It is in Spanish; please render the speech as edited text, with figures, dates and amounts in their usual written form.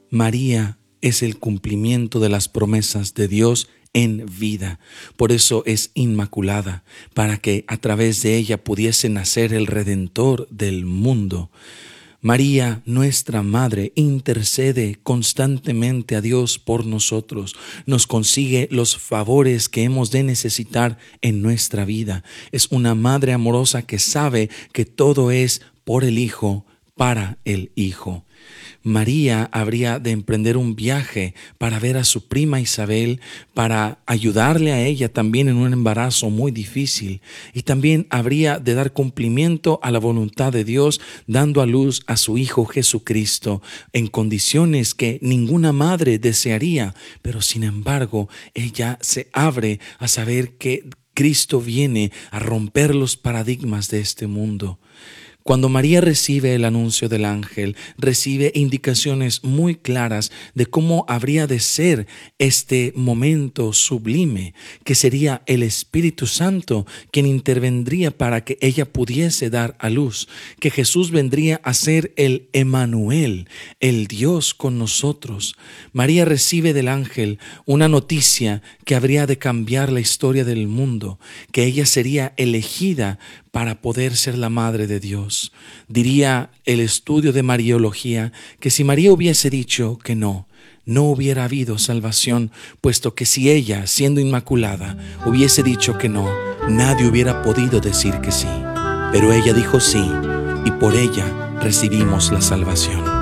María es el cumplimiento de las promesas de Dios en vida. Por eso es inmaculada, para que a través de ella pudiese nacer el Redentor del mundo. María, nuestra Madre, intercede constantemente a Dios por nosotros, nos consigue los favores que hemos de necesitar en nuestra vida. Es una Madre amorosa que sabe que todo es por el Hijo, para el Hijo. María habría de emprender un viaje para ver a su prima Isabel, para ayudarle a ella también en un embarazo muy difícil, y también habría de dar cumplimiento a la voluntad de Dios, dando a luz a su Hijo Jesucristo en condiciones que ninguna madre desearía, pero sin embargo ella se abre a saber que Cristo viene a romper los paradigmas de este mundo. Cuando María recibe el anuncio del ángel, recibe indicaciones muy claras de cómo habría de ser este momento sublime, que sería el Espíritu Santo quien intervendría para que ella pudiese dar a luz, que Jesús vendría a ser el Emmanuel, el Dios con nosotros. María recibe del ángel una noticia que habría de cambiar la historia del mundo, que ella sería elegida para poder ser la madre de Dios. Diría el estudio de Mariología que si María hubiese dicho que no hubiera habido salvación, puesto que si ella, siendo inmaculada, hubiese dicho que no, nadie hubiera podido decir que sí. Pero ella dijo sí, y por ella recibimos la salvación.